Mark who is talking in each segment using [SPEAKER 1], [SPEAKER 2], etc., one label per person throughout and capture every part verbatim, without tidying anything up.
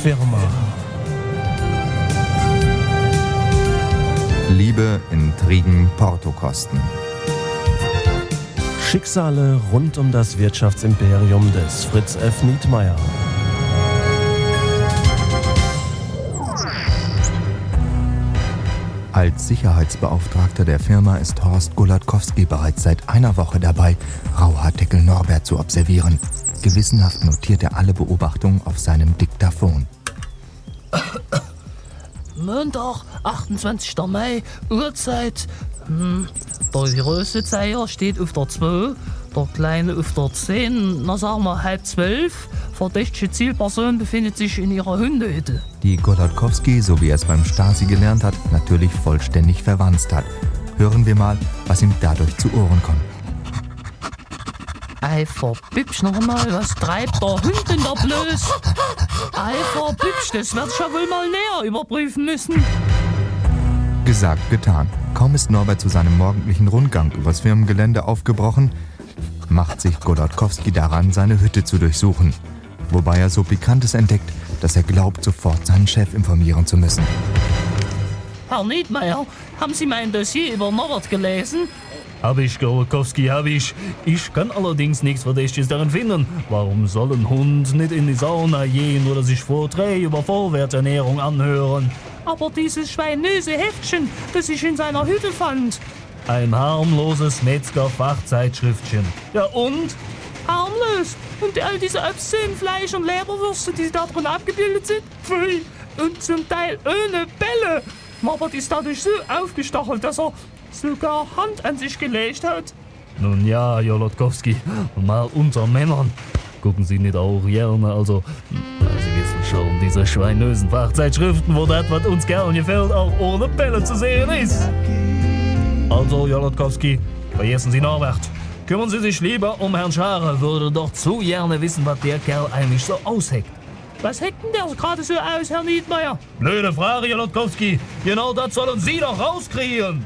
[SPEAKER 1] Firma.
[SPEAKER 2] Liebe, Intrigen, Portokosten.
[SPEAKER 1] Schicksale rund um das Wirtschaftsimperium des Fritz F. Nietmeyer.
[SPEAKER 2] Als Sicherheitsbeauftragter der Firma ist Horst Golatkowski bereits seit einer Woche dabei, Rauhaardeckel Norbert zu observieren. Gewissenhaft notiert er alle Beobachtungen auf seinem Diktaphon.
[SPEAKER 3] Montag, achtundzwanzigster Mai, Uhrzeit. Hm, der große Zeiger steht auf der zwei, der kleine auf der zehn, na sagen wir halb zwölf. Verdächtige Zielperson befindet sich in ihrer Hundehütte.
[SPEAKER 2] Die Golatkowski, so wie er es beim Stasi gelernt hat, natürlich vollständig verwanzt hat. Hören wir mal, was ihm dadurch zu Ohren kommt.
[SPEAKER 3] Ei, verbübsch noch einmal, was treibt der Hund denn da bloß? Ei, verbübsch, das wird ich ja wohl mal näher überprüfen müssen.
[SPEAKER 2] Gesagt, getan. Kaum ist Norbert zu seinem morgendlichen Rundgang übers Firmengelände aufgebrochen, macht sich Golatkowski daran, seine Hütte zu durchsuchen. Wobei er so Pikantes entdeckt, dass er glaubt, sofort seinen Chef informieren zu müssen.
[SPEAKER 3] Herr Nietmeyer, haben Sie mein Dossier über Norbert gelesen?
[SPEAKER 4] Hab ich, Golatkowski, hab ich. Ich kann allerdings nichts Verdächtiges darin finden. Warum soll ein Hund nicht in die Sauna gehen oder sich Vorträge über Vollwerternährung anhören?
[SPEAKER 3] Aber dieses schweinöse Heftchen, das ich in seiner Hütte fand.
[SPEAKER 4] Ein harmloses Metzger-Fachzeitschriftchen. Ja und?
[SPEAKER 3] Harmlos. Und all diese obszönen Fleisch- und Leberwürste, die da drin abgebildet sind. Pfui. Und zum Teil ohne Bälle. Norbert ist dadurch so aufgestachelt, dass er sogar Hand an sich gelegt hat.
[SPEAKER 4] Nun ja, Golatkowski, mal unter Männern. Gucken Sie nicht auch gerne, also, Sie wissen schon, diese schweinösen Fachzeitschriften, wo das, was uns gern gefällt, auch ohne Bälle zu sehen ist. Also, Golatkowski, vergessen Sie Norbert. Kümmern Sie sich lieber um Herrn Schare, würde doch zu gerne wissen, was der Kerl eigentlich so ausheckt.
[SPEAKER 3] Was heckt denn der gerade so aus, Herr Nietmeyer?
[SPEAKER 4] Blöde Frage, Golatkowski. Genau das sollen Sie doch rauskriegen.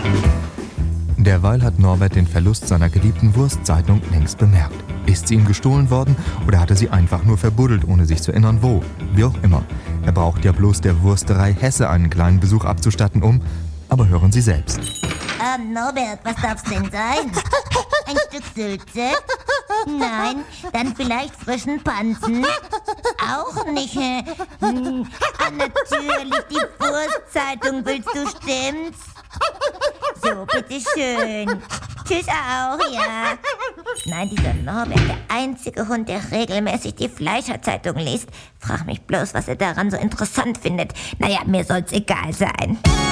[SPEAKER 2] Derweil hat Norbert den Verlust seiner geliebten Wurstzeitung längst bemerkt. Ist sie ihm gestohlen worden oder hat er sie einfach nur verbuddelt, ohne sich zu erinnern, wo? Wie auch immer. Er braucht ja bloß der Wursterei Hesse einen kleinen Besuch abzustatten, um... Aber hören Sie selbst.
[SPEAKER 5] Ähm, Norbert, was darf's denn sein? Ein Stück Sülze? Nein, dann vielleicht frischen Pansen? Auch nicht. Äh, hm, ah, natürlich, die Wurstzeitung willst du, stimmt's? So, bitteschön. Tschüss auch, ja. Nein, dieser Norbert, der einzige Hund, der regelmäßig die Fleischerzeitung liest. Frag mich bloß, was er daran so interessant findet. Naja, mir soll's egal sein.